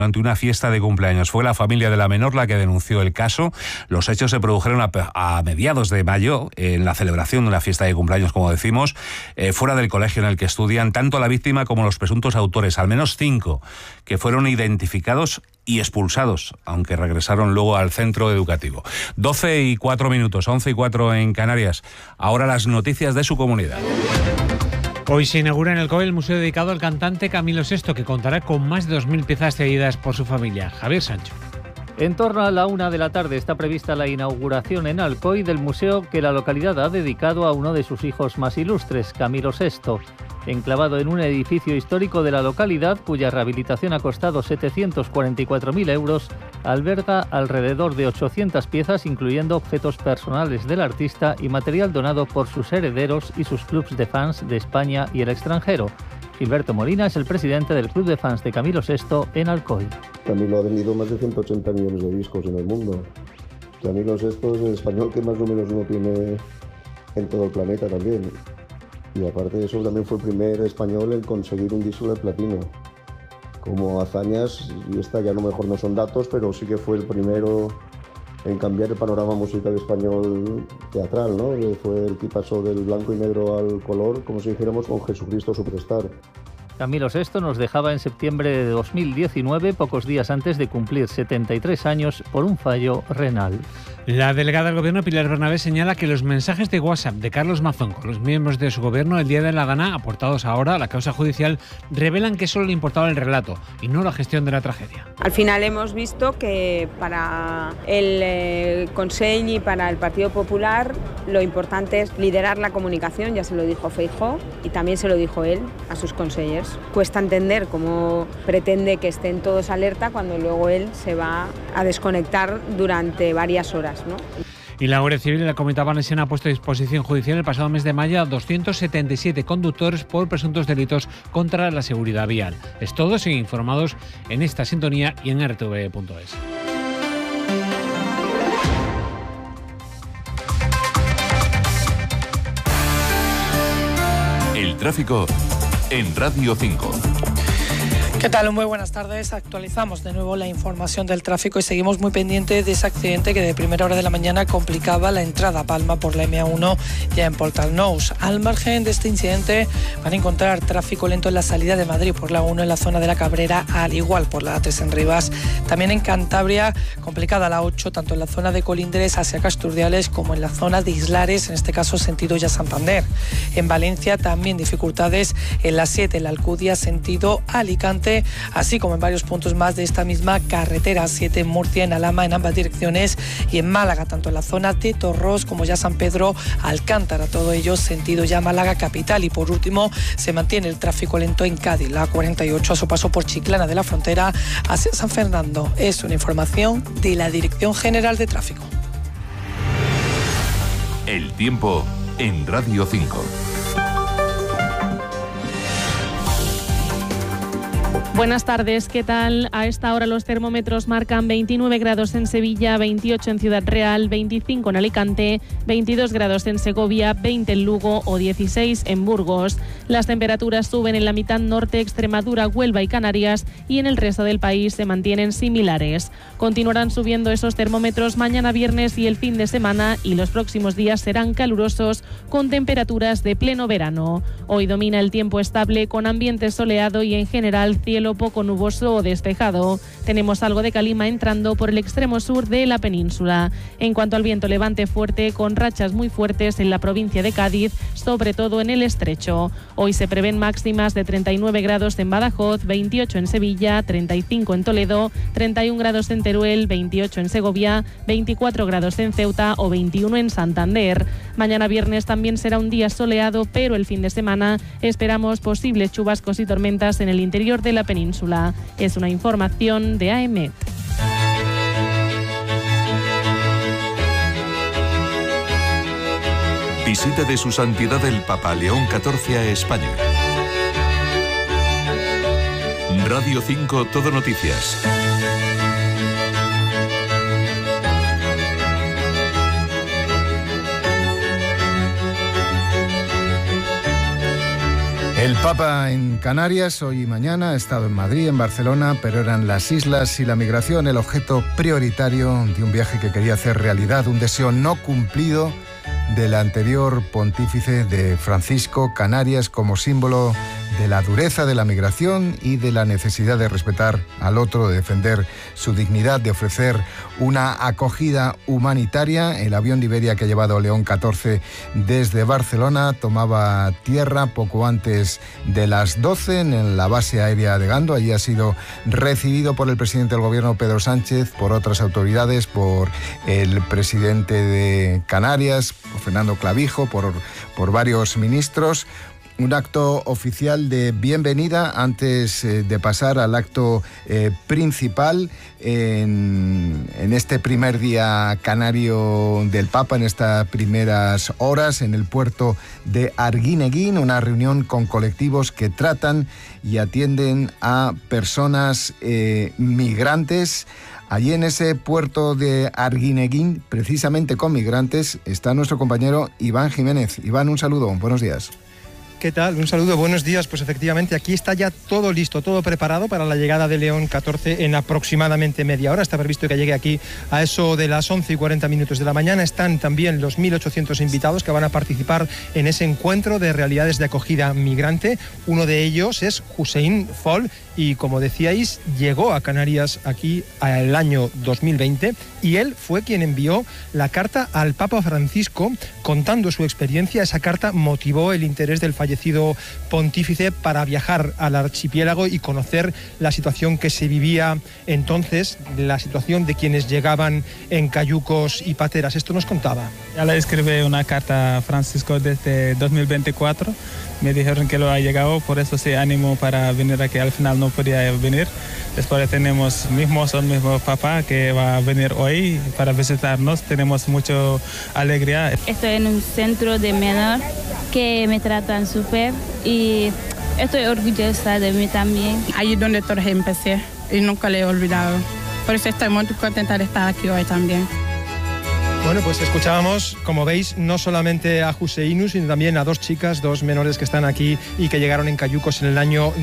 durante una fiesta de cumpleaños. Fue la familia de la menor la que denunció el caso. Los hechos se produjeron a mediados de mayo, en la celebración de una fiesta de cumpleaños, como decimos, fuera del colegio en el que estudian tanto la víctima como los presuntos autores, al menos 5, que fueron identificados y expulsados, aunque regresaron luego al centro educativo. 12:04, 11:04 en Canarias. Ahora las noticias de su comunidad. Hoy se inaugura en el COE el museo dedicado al cantante Camilo VI, que contará con más de 2.000 piezas cedidas por su familia. Javier Sancho. En torno a la 1 de la tarde está prevista la inauguración en Alcoy del museo que la localidad ha dedicado a uno de sus hijos más ilustres, Camilo VI. Enclavado en un edificio histórico de la localidad, cuya rehabilitación ha costado 744.000 euros, alberga alrededor de 800 piezas, incluyendo objetos personales del artista y material donado por sus herederos y sus clubs de fans de España y el extranjero. Gilberto Molina es el presidente del club de fans de Camilo VI en Alcoy. Camilo ha vendido más de 180 millones de discos en el mundo. Camilo VI es el español que más números uno tiene en todo el planeta también. Y aparte de eso, también fue el primer español en conseguir un disco de platino. Como hazañas, y esta ya no mejor no son datos, pero sí que fue el primero en cambiar el panorama musical español teatral, ¿no? Fue el que pasó del blanco y negro al color, como si dijéramos, con Jesucristo Superstar. Camilo VI nos dejaba en septiembre de 2019, pocos días antes de cumplir 73 años por un fallo renal. La delegada del Gobierno, Pilar Bernabé, señala que los mensajes de WhatsApp de Carlos Mazón con los miembros de su Gobierno el día de la Dana, aportados ahora a la causa judicial, revelan que solo le importaba el relato y no la gestión de la tragedia. Al final hemos visto que para el Consell y para el Partido Popular lo importante es liderar la comunicación, ya se lo dijo Feijóo y también se lo dijo él a sus consellers. Cuesta entender cómo pretende que estén todos alerta cuando luego él se va a desconectar durante varias horas, ¿no? Y la Guardia Civil y la Comunidad Valenciana ha puesto a disposición judicial el pasado mes de mayo a 277 conductores por presuntos delitos contra la seguridad vial. Es todo, siguen informados en esta sintonía y en rtv.es. El tráfico en Radio 5. ¿Qué tal? Muy buenas tardes. Actualizamos de nuevo la información del tráfico y seguimos muy pendientes de ese accidente que de primera hora de la mañana complicaba la entrada a Palma por la M1 ya en Portal Nous. Al margen de este incidente van a encontrar tráfico lento en la salida de Madrid por la 1 en la zona de la Cabrera, al igual por la A3 en Rivas. También en Cantabria, complicada la 8, tanto en la zona de Colindres hacia Casturdiales como en la zona de Islares, en este caso sentido ya Santander. En Valencia también dificultades en la 7, en la Alcudia, sentido Alicante, así como en varios puntos más de esta misma carretera, 7 en Murcia, en Alhama, en ambas direcciones, y en Málaga, tanto en la zona de Torros como ya San Pedro, Alcántara, todo ello sentido ya Málaga capital. Y por último, se mantiene el tráfico lento en Cádiz, la 48 a su paso por Chiclana de la Frontera hacia San Fernando. Es una información de la Dirección General de Tráfico. El tiempo en Radio 5. Buenas tardes, ¿qué tal? A esta hora los termómetros marcan 29 grados en Sevilla, 28 en Ciudad Real, 25 en Alicante, 22 grados en Segovia, 20 en Lugo o 16 en Burgos. Las temperaturas suben en la mitad norte, Extremadura, Huelva y Canarias, y en el resto del país se mantienen similares. Continuarán subiendo esos termómetros mañana viernes y el fin de semana, y los próximos días serán calurosos con temperaturas de pleno verano. Hoy domina el tiempo estable con ambiente soleado y en general cielo poco nuboso o despejado. Tenemos algo de calima entrando por el extremo sur de la península. En cuanto al viento, levante fuerte con rachas muy fuertes en la provincia de Cádiz, sobre todo en el estrecho. Hoy se prevén máximas de 39 grados en Badajoz, 28 en Sevilla, 35 en Toledo, 31 grados en Teruel, 28 en Segovia, 24 grados en Ceuta o 21 en Santander. Mañana viernes también será un día soleado, pero el fin de semana esperamos posibles chubascos y tormentas en el interior de la península. Es una información de AEMET. Visita de su santidad el Papa León XIV a España. Radio 5 Todo Noticias. El Papa en Canarias hoy y mañana, ha estado en Madrid, en Barcelona, pero eran las islas y la migración el objeto prioritario de un viaje que quería hacer realidad, un deseo no cumplido del anterior pontífice de Francisco. Canarias como símbolo de la dureza de la migración y de la necesidad de respetar al otro, de defender su dignidad, de ofrecer una acogida humanitaria. El avión de Iberia que ha llevado León XIV desde Barcelona tomaba tierra poco antes de las 12 en la base aérea de Gando. Allí ha sido recibido por el presidente del gobierno, Pedro Sánchez, por otras autoridades, por el presidente de Canarias, por Fernando Clavijo, por varios ministros. Un acto oficial de bienvenida antes de pasar al acto principal en este primer día canario del Papa, en estas primeras horas en el puerto de Arguineguín, una reunión con colectivos que tratan y atienden a personas migrantes. Allí en ese puerto de Arguineguín, precisamente con migrantes, está nuestro compañero Iván Jiménez. Iván, un saludo, buenos días. ¿Qué tal? Un saludo, buenos días. Pues efectivamente aquí está ya todo listo, todo preparado para la llegada de León XIV en aproximadamente media hora. Está previsto que llegue aquí a eso de las 11:40 de la mañana. Están también los 1.800 invitados que van a participar en ese encuentro de realidades de acogida migrante. Uno de ellos es Hussein Fall y, como decíais, llegó a Canarias aquí el año 2020 y él fue quien envió la carta al Papa Francisco contando su experiencia. Esa carta motivó el interés del fallecido pontífice para viajar al archipiélago y conocer la situación que se vivía entonces, la situación de quienes llegaban en cayucos y pateras. Esto nos contaba. Ya le escribí una carta a Francisco desde 2024. Me dijeron que lo ha llegado, por eso se animó para venir aquí. Al final no podía venir. Después tenemos el mismo papá que va a venir hoy para visitarnos. Tenemos mucha alegría. Estoy en un centro de menor que me tratan súper y estoy orgullosa de mí también. Allí donde todos empecé y nunca le he olvidado. Por eso estoy muy contenta de estar aquí hoy también. Bueno, pues escuchábamos, como veis, no solamente a Husseinu, sino también a dos chicas, dos menores que están aquí y que llegaron en cayucos en el año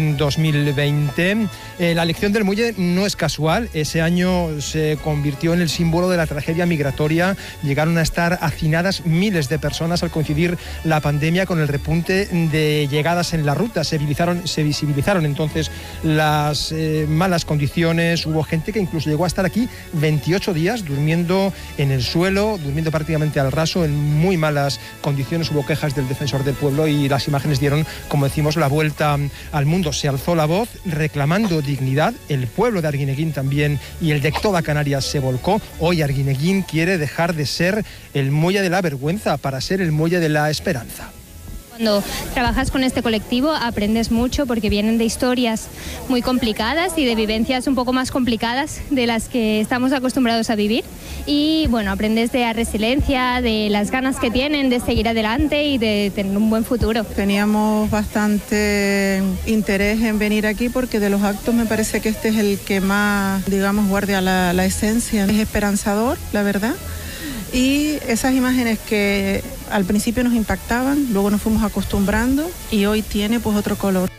2020. La elección del muelle no es casual. Ese año se convirtió en el símbolo de la tragedia migratoria. Llegaron a estar hacinadas miles de personas al coincidir la pandemia con el repunte de llegadas en la ruta. Se visibilizaron entonces las malas condiciones. Hubo gente que incluso llegó a estar aquí 28 días durmiendo en el suelo, durmiendo prácticamente al raso, en muy malas condiciones. Hubo quejas del defensor del pueblo y las imágenes dieron, como decimos, la vuelta al mundo. Se alzó la voz reclamando dignidad. El pueblo de Arguineguín también y el de toda Canarias se volcó. Hoy Arguineguín quiere dejar de ser el muelle de la vergüenza para ser el muelle de la esperanza. Cuando trabajas con este colectivo aprendes mucho porque vienen de historias muy complicadas y de vivencias un poco más complicadas de las que estamos acostumbrados a vivir. Y bueno, aprendes de la resiliencia, de las ganas que tienen de seguir adelante y de tener un buen futuro. Teníamos bastante interés en venir aquí porque de los actos me parece que este es el que más, digamos, guarda la esencia. Es esperanzador, la verdad. Y esas imágenes que al principio nos impactaban, luego nos fuimos acostumbrando y hoy tiene pues otro color.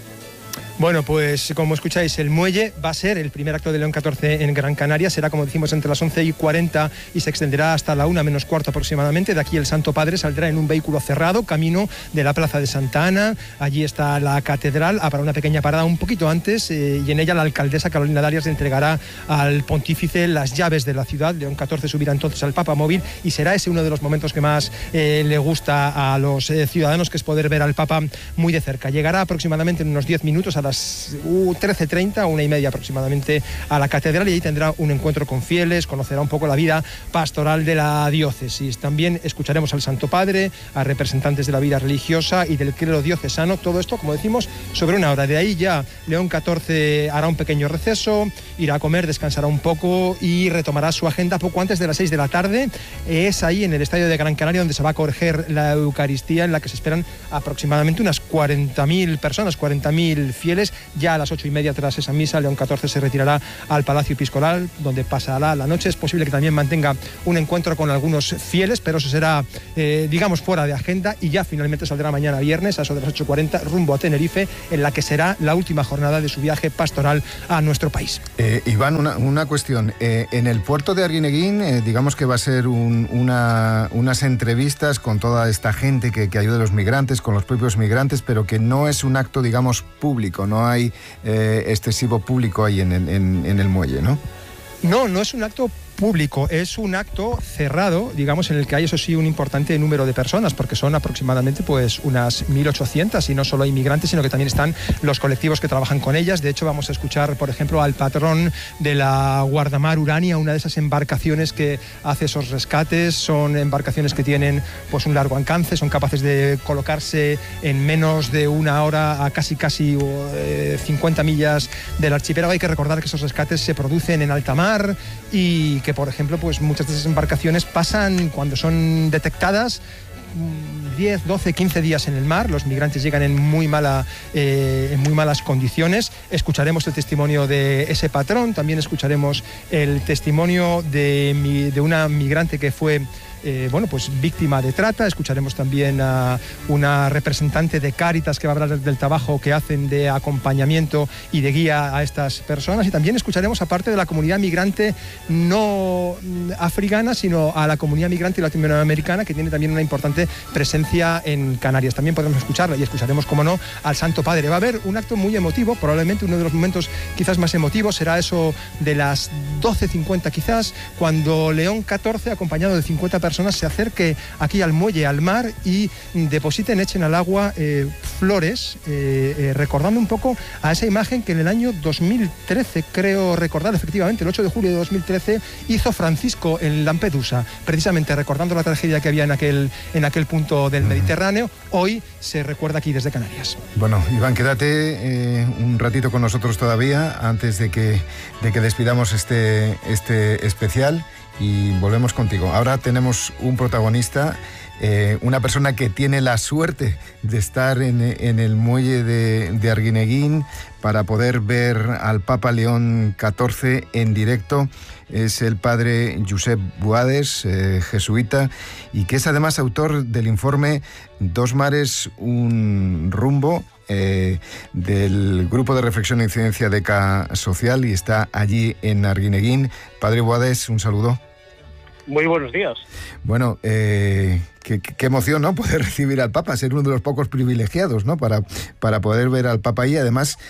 Bueno, pues como escucháis, el muelle va a ser el primer acto de León XIV en Gran Canaria. Será, como decimos, entre las 11:40 y se extenderá hasta la 1:45 aproximadamente. De aquí el Santo Padre saldrá en un vehículo cerrado, camino de la Plaza de Santa Ana. Allí está la catedral. Habrá una pequeña parada un poquito antes y en ella la alcaldesa Carolina Darias le entregará al pontífice las llaves de la ciudad. León XIV subirá entonces al Papa móvil y será ese uno de los momentos que más le gusta a los ciudadanos, que es poder ver al Papa muy de cerca. Llegará aproximadamente en unos 10 minutos a las 13:30, 1:30 aproximadamente, a la catedral y ahí tendrá un encuentro con fieles, conocerá un poco la vida pastoral de la diócesis. También escucharemos al Santo Padre, a representantes de la vida religiosa y del clero diocesano. Todo esto, como decimos, sobre una hora. De ahí ya León XIV hará un pequeño receso, irá a comer, descansará un poco y retomará su agenda poco antes de las 6 de la tarde. Es ahí en el estadio de Gran Canaria donde se va a acoger la Eucaristía, en la que se esperan aproximadamente unas 40.000 personas, 40.000 fieles fieles. Ya a las 8:30 tras esa misa, León XIV se retirará al Palacio Episcopal, donde pasará la noche. Es posible que también mantenga un encuentro con algunos fieles, pero eso será, digamos, fuera de agenda, y ya finalmente saldrá mañana viernes a eso de las 8:40 rumbo a Tenerife, en la que será la última jornada de su viaje pastoral a nuestro país. Iván, una cuestión. En el puerto de Arguineguín, digamos que va a ser unas entrevistas con toda esta gente que ayuda a los migrantes, con los propios migrantes, pero que no es un acto, digamos, público, no hay excesivo público ahí en el muelle, ¿no? No es un acto público, es un acto cerrado, digamos, en el que hay, eso sí, un importante número de personas, porque son aproximadamente pues unas 1.800, y no solo hay migrantes, sino que también están los colectivos que trabajan con ellas. De hecho, vamos a escuchar, por ejemplo, al patrón de la Guardamar Urania, una de esas embarcaciones que hace esos rescates. Son embarcaciones que tienen pues un largo alcance, son capaces de colocarse en menos de una hora a casi 50 millas del archipiélago. Hay que recordar que esos rescates se producen en alta mar, y que, por ejemplo, pues muchas de esas embarcaciones pasan, cuando son detectadas, 10, 12, 15 días en el mar. Los migrantes llegan en muy malas condiciones. Escucharemos el testimonio de ese patrón, también escucharemos el testimonio de una migrante que fue pues víctima de trata. Escucharemos también a una representante de Cáritas que va a hablar del trabajo que hacen de acompañamiento y de guía a estas personas, y también escucharemos, aparte de la comunidad migrante no africana, sino a la comunidad migrante latinoamericana, que tiene también una importante presencia en Canarias. También podremos escucharla, y escucharemos, como no, al Santo Padre. Va a haber un acto muy emotivo, probablemente uno de los momentos quizás más emotivos será eso de las 12:50 quizás, cuando León XIV, acompañado de 50 personas, se acerque aquí al muelle, al mar, y depositen, echen al agua flores, recordando un poco a esa imagen que en el año 2013, creo recordar, efectivamente, el 8 de julio de 2013, hizo Francisco en Lampedusa, precisamente recordando la tragedia que había en aquel punto del Mediterráneo. Hoy se recuerda aquí desde Canarias. Bueno, Iván, quédate un ratito con nosotros todavía, antes de que despidamos este especial, y volvemos contigo. Ahora tenemos un protagonista, una persona que tiene la suerte de estar en el muelle de Arguineguín para poder ver al Papa León XIV en directo. Es el padre Josep Boades, jesuita, y que es además autor del informe Dos mares, un rumbo, del Grupo de Reflexión e Incidencia de ECA Social, y está allí en Arguineguín. Padre Boades, un saludo. Muy buenos días. Bueno, qué emoción, ¿no? Poder recibir al Papa, ser uno de los pocos privilegiados, ¿no? Para poder ver al Papa ahí, además,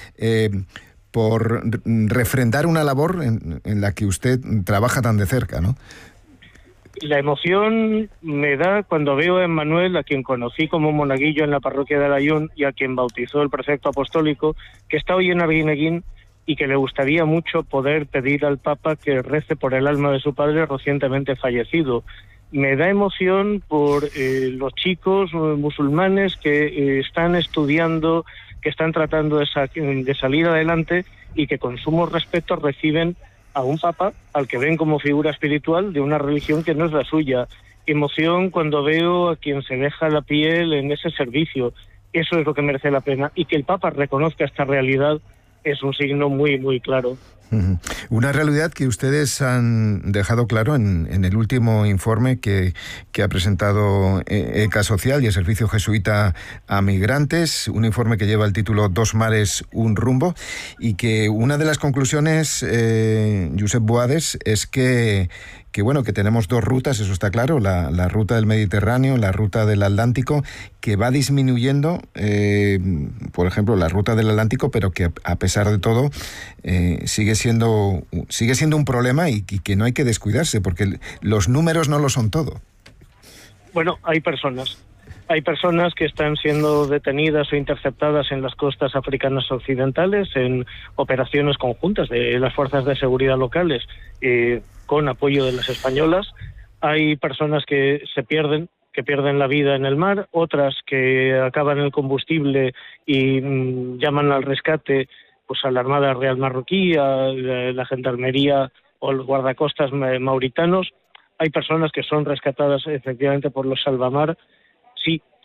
por refrendar una labor en la que usted trabaja tan de cerca, ¿no? La emoción me da cuando veo a Emmanuel, a quien conocí como monaguillo en la parroquia de Alayón y a quien bautizó el prefecto apostólico, que está hoy en Arguineguín, y que le gustaría mucho poder pedir al Papa que rece por el alma de su padre recientemente fallecido. Me da emoción por los chicos musulmanes que están estudiando, que están tratando de salir adelante, y que con sumo respeto reciben a un Papa al que ven como figura espiritual de una religión que no es la suya. Emoción cuando veo a quien se deja la piel en ese servicio. Eso es lo que merece la pena, y que el Papa reconozca esta realidad es un signo muy, muy claro. Una realidad que ustedes han dejado claro en el último informe que ha presentado ECA Social y el Servicio Jesuita a Migrantes, un informe que lleva el título Dos mares, un rumbo, y que una de las conclusiones, Josep Boades, es que tenemos dos rutas, eso está claro, la ruta del Mediterráneo, la ruta del Atlántico, que va disminuyendo, por ejemplo, la ruta del Atlántico, pero que a pesar de todo sigue siendo un problema, y que no hay que descuidarse, porque los números no lo son todo. Bueno, hay personas que están siendo detenidas o interceptadas en las costas africanas occidentales en operaciones conjuntas de las fuerzas de seguridad locales, con apoyo de las españolas. Hay personas que pierden la vida en el mar, otras que acaban el combustible y llaman al rescate pues a la Armada Real Marroquí, a la Gendarmería o los guardacostas mauritanos. Hay personas que son rescatadas efectivamente por los salvamar. Sí,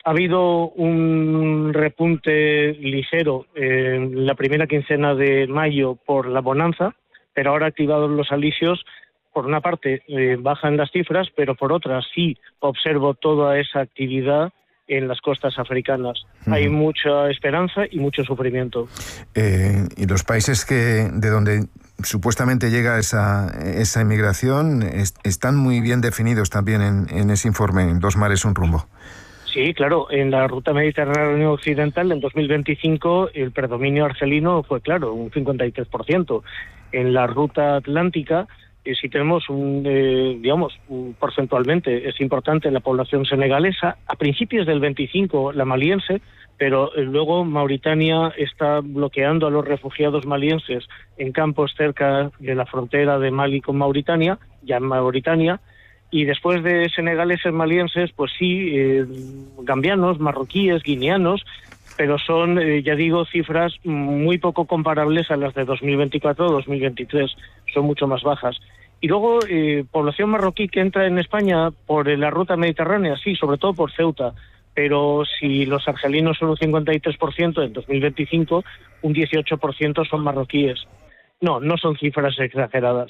Ha habido un repunte ligero en la primera quincena de mayo por la bonanza, pero ahora activados los alisios, por una parte bajan las cifras, pero por otra sí observo toda esa actividad en las costas africanas. Hay mucha esperanza y mucho sufrimiento. Y los países de donde supuestamente llega esa inmigración están muy bien definidos también en ese informe, en Dos mares, un rumbo. Sí, claro, en la ruta mediterránea occidental en 2025 el predominio argelino fue claro, un 53%. En la ruta atlántica sí tenemos porcentualmente es importante la población senegalesa. A principios del 25 la maliense, pero luego Mauritania está bloqueando a los refugiados malienses en campos cerca de la frontera de Mali con Mauritania, ya en Mauritania. Y después de senegaleses, malienses, pues sí, gambianos, marroquíes, guineanos, pero son, ya digo, cifras muy poco comparables a las de 2024 o 2023, son mucho más bajas. Y luego, población marroquí que entra en España por la ruta mediterránea, sí, sobre todo por Ceuta, pero si los argelinos son un 53% en 2025, un 18% son marroquíes. No son cifras exageradas.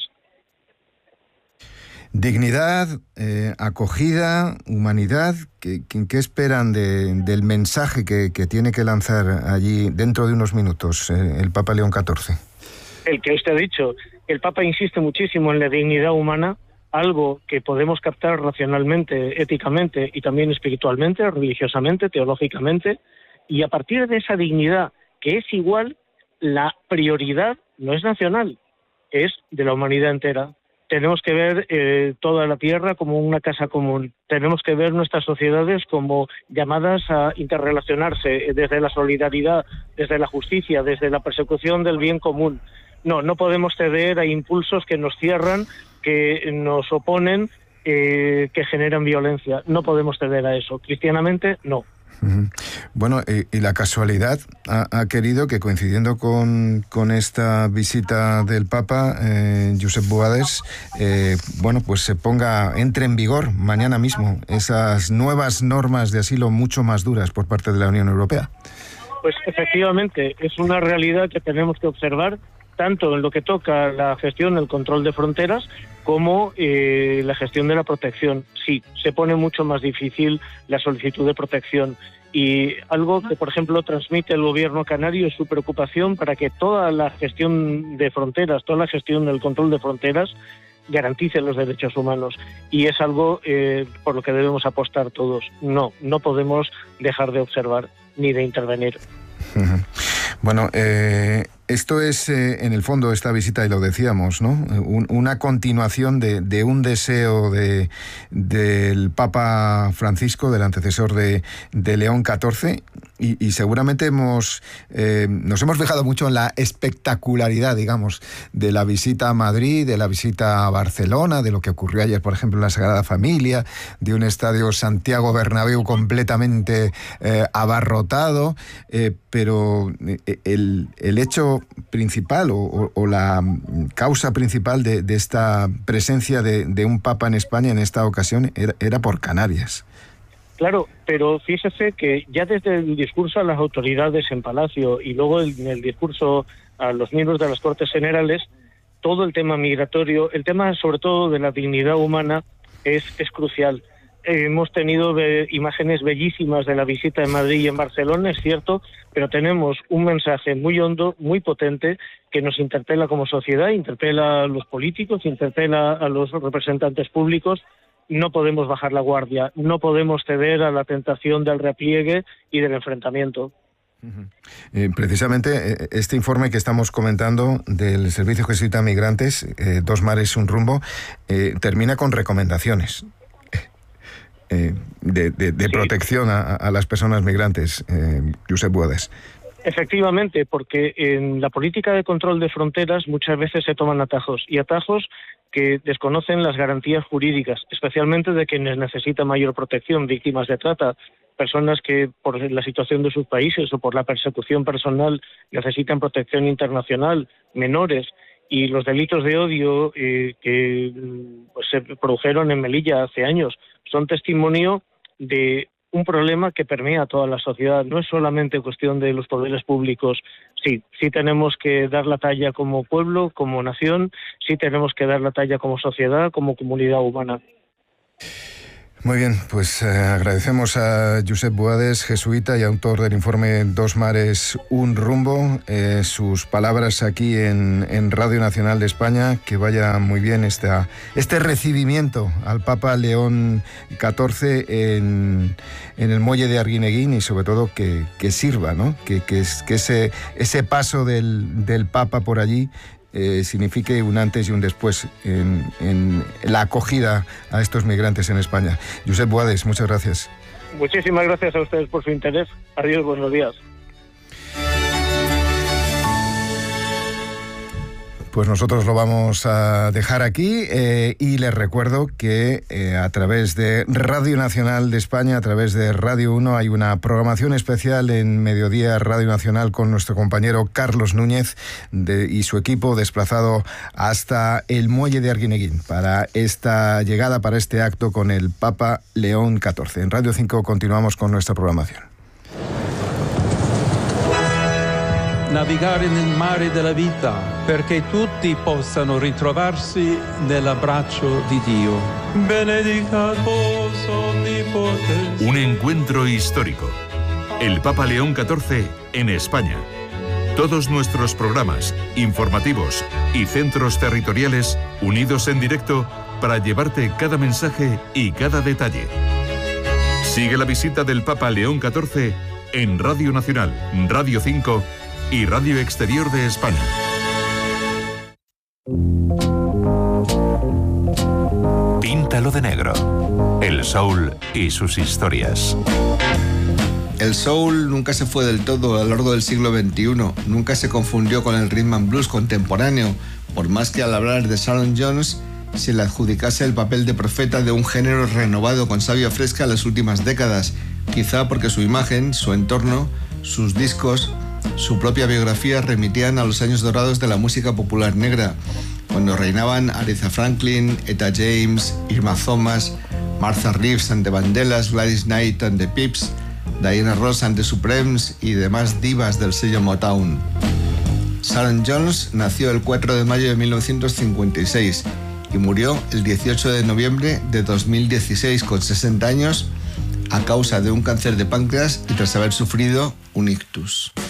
Dignidad, acogida, humanidad, ¿qué esperan del mensaje que tiene que lanzar allí dentro de unos minutos el Papa León XIV? El que usted ha dicho, el Papa insiste muchísimo en la dignidad humana, algo que podemos captar racionalmente, éticamente y también espiritualmente, religiosamente, teológicamente, y a partir de esa dignidad, que es igual, la prioridad no es nacional, es de la humanidad entera. Tenemos que ver toda la tierra como una casa común. Tenemos que ver nuestras sociedades como llamadas a interrelacionarse desde la solidaridad, desde la justicia, desde la persecución del bien común. No podemos ceder a impulsos que nos cierran, que nos oponen, que generan violencia. No podemos ceder a eso. Cristianamente, no. Bueno, y la casualidad ha querido que, coincidiendo con esta visita del Papa, Josep Boades, pues entre en vigor mañana mismo esas nuevas normas de asilo mucho más duras por parte de la Unión Europea. Pues efectivamente, es una realidad que tenemos que observar tanto en lo que toca la gestión, el control de fronteras, como la gestión de la protección. Sí, se pone mucho más difícil la solicitud de protección. Y algo que, por ejemplo, transmite el gobierno canario es su preocupación para que toda la gestión de fronteras, toda la gestión del control de fronteras, garantice los derechos humanos. Y es algo por lo que debemos apostar todos. No podemos dejar de observar ni de intervenir. Bueno, esto es, en el fondo, esta visita, y lo decíamos, ¿no? Una continuación de un deseo del Papa Francisco, del antecesor de León XIV, y seguramente nos hemos fijado mucho en la espectacularidad, digamos, de la visita a Madrid, de la visita a Barcelona, de lo que ocurrió ayer, por ejemplo, en la Sagrada Familia, de un estadio Santiago Bernabéu completamente abarrotado, pero el hecho principal o la causa principal de esta presencia de un Papa en España en esta ocasión era por Canarias. Claro, pero fíjese que ya desde el discurso a las autoridades en Palacio y luego en el discurso a los miembros de las Cortes Generales, todo el tema migratorio, el tema sobre todo de la dignidad humana es crucial. Hemos tenido imágenes bellísimas de la visita en Madrid y en Barcelona, es cierto, pero tenemos un mensaje muy hondo, muy potente, que nos interpela como sociedad, interpela a los políticos, interpela a los representantes públicos. No podemos bajar la guardia, no podemos ceder a la tentación del repliegue y del enfrentamiento. Precisamente este informe que estamos comentando del Servicio Jesuita de Migrantes, Dos mares, un rumbo, termina con recomendaciones de protección a las personas migrantes, Josep Boades. Efectivamente, porque en la política de control de fronteras muchas veces se toman atajos que desconocen las garantías jurídicas, especialmente de quienes necesitan mayor protección, víctimas de trata, personas que por la situación de sus países o por la persecución personal necesitan protección internacional, menores, y los delitos de odio que se produjeron en Melilla hace años son testimonio de un problema que permea a toda la sociedad. No es solamente cuestión de los poderes públicos. Sí tenemos que dar la talla como pueblo, como nación, sí tenemos que dar la talla como sociedad, como comunidad humana. Muy bien, pues agradecemos a Josep Boades, jesuita y autor del informe Dos mares, un rumbo, sus palabras aquí en Radio Nacional de España. Que vaya muy bien este recibimiento al Papa León XIV en el muelle de Arguineguín, y sobre todo que sirva, ¿no? Que ese paso del Papa por allí signifique un antes y un después en la acogida a estos migrantes en España. Josep Boades, muchas gracias. Muchísimas gracias a ustedes por su interés. Adiós, buenos días. Pues nosotros lo vamos a dejar aquí y les recuerdo que a través de Radio Nacional de España, a través de Radio 1, hay una programación especial en Mediodía Radio Nacional con nuestro compañero Carlos Núñez y su equipo desplazado hasta el muelle de Arguineguín para esta llegada, para este acto con el Papa León XIV. En Radio 5 continuamos con nuestra programación. Navigare nel mare della vita perché tutti possano ritrovarsi nell'abbraccio di Dio. Benedicat vos omnipotens. Un encuentro histórico. El Papa León XIV en España. Todos nuestros programas, informativos y centros territoriales unidos en directo para llevarte cada mensaje y cada detalle. Sigue la visita del Papa León XIV en Radio Nacional, Radio 5 y Radio Exterior de España. Píntalo de negro. El soul y sus historias. El soul nunca se fue del todo a lo largo del siglo XXI, nunca se confundió con el rhythm and blues contemporáneo, por más que al hablar de Sharon Jones se le adjudicase el papel de profeta de un género renovado con savia fresca en las últimas décadas, quizá porque su imagen, su entorno, sus discos, su propia biografía remitían a los años dorados de la música popular negra, cuando reinaban Aretha Franklin, Etta James, Irma Thomas, Martha Reeves and the Vandellas, Gladys Knight and the Pips, Diana Ross and the Supremes y demás divas del sello Motown. Sharon Jones nació el 4 de mayo de 1956 y murió el 18 de noviembre de 2016 con 60 años a causa de un cáncer de páncreas y tras haber sufrido un ictus.